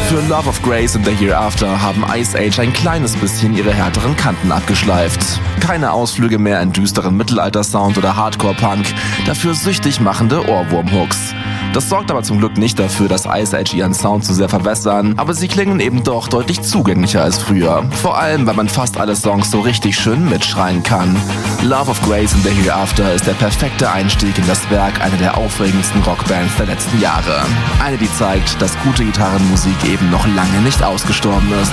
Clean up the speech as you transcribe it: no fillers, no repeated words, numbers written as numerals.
Für Love of Grace and the Hereafter haben Ice Age ein kleines bisschen ihre härteren Kanten abgeschleift. Keine Ausflüge mehr in düsteren Mittelalter-Sound oder Hardcore-Punk, dafür süchtig machende Ohrwurm-Hooks. Das sorgt aber zum Glück nicht dafür, dass Ice Age ihren Sound zu sehr verwässern, aber sie klingen eben doch deutlich zugänglicher als früher. Vor allem, weil man fast alle Songs so richtig schön mitschreien kann. Love of Grace and the Hereafter ist der perfekte Einstieg in das Werk einer der aufregendsten Rockbands der letzten Jahre. Eine, die zeigt, dass gute Gitarrenmusik eben noch lange nicht ausgestorben ist.